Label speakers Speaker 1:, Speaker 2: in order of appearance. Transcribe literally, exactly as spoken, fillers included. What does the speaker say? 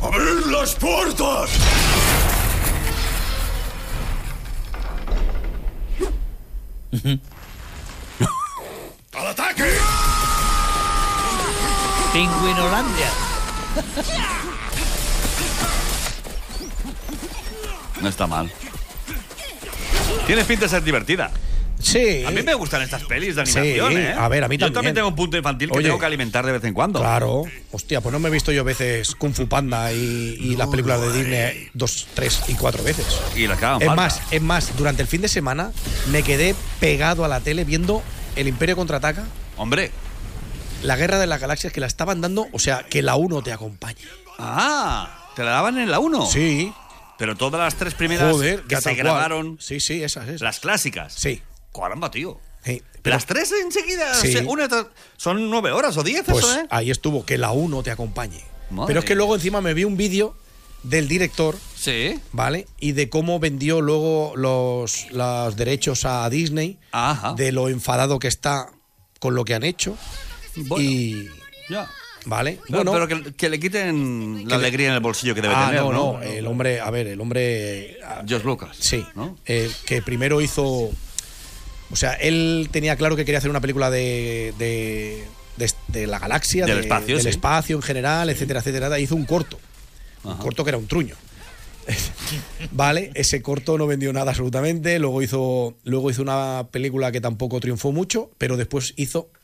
Speaker 1: ¡Abrid las puertas! ¡Al ataque!
Speaker 2: Pingüinolandia.
Speaker 3: No está mal. Tiene pinta de ser divertida.
Speaker 4: Sí.
Speaker 3: A mí me gustan estas pelis de animación,
Speaker 4: Sí,
Speaker 3: ¿eh?
Speaker 4: a ver, a mí
Speaker 3: Yo
Speaker 4: también.
Speaker 3: también tengo un punto infantil que
Speaker 4: Oye,
Speaker 3: tengo que alimentar de vez en cuando.
Speaker 4: Claro. Hostia, pues no me he visto yo veces Kung Fu Panda y, y las películas de Disney dos, tres y cuatro veces.
Speaker 3: Y las que hagan
Speaker 4: Es
Speaker 3: falta.
Speaker 4: más, es más, durante el fin de semana me quedé pegado a la tele viendo El Imperio Contraataca,
Speaker 3: Hombre.
Speaker 4: La Guerra de las Galaxias, que la estaban dando, o sea, que la uno te acompañe.
Speaker 3: Ah, ¿te la daban en la uno?
Speaker 4: Sí.
Speaker 3: Pero todas las tres primeras
Speaker 4: Joder,
Speaker 3: que
Speaker 4: ya
Speaker 3: se
Speaker 4: tal cual.
Speaker 3: grabaron,
Speaker 4: Sí, sí, esas, esas.
Speaker 3: las clásicas.
Speaker 4: Sí.
Speaker 3: Caramba, tío.
Speaker 4: Sí, pero-
Speaker 3: Las tres enseguida,
Speaker 4: Sí.
Speaker 3: o sea, una tras- son nueve horas o diez,
Speaker 4: Pues
Speaker 3: eso, ¿eh?
Speaker 4: ahí estuvo, que la uno te acompañe.
Speaker 3: Madre.
Speaker 4: Pero es que luego encima me vi un vídeo del director,
Speaker 3: Sí.
Speaker 4: ¿vale? Y de cómo vendió luego los, los derechos a Disney,
Speaker 3: Ajá.
Speaker 4: de lo enfadado que está con lo que han hecho.
Speaker 3: Bueno,
Speaker 4: y.
Speaker 3: ya.
Speaker 4: ¿Vale?
Speaker 3: No, pero que, que le quiten la
Speaker 4: Que le-
Speaker 3: alegría en el bolsillo que debe
Speaker 4: ah,
Speaker 3: tener,
Speaker 4: no,
Speaker 3: ¿no?
Speaker 4: no, el hombre, a ver, el hombre.
Speaker 3: George Lucas.
Speaker 4: Sí,
Speaker 3: ¿no?
Speaker 4: eh, que primero hizo. O sea, él tenía claro que quería hacer una película de. de, de, de la galaxia,
Speaker 3: Del
Speaker 4: de-
Speaker 3: espacio,
Speaker 4: del
Speaker 3: sí.
Speaker 4: espacio en general, etcétera, etcétera. Hizo un corto. Un
Speaker 3: Ajá.
Speaker 4: corto que era un truño. Vale, ese corto no vendió nada absolutamente. Luego hizo, luego hizo una película que tampoco triunfó mucho, pero después hizo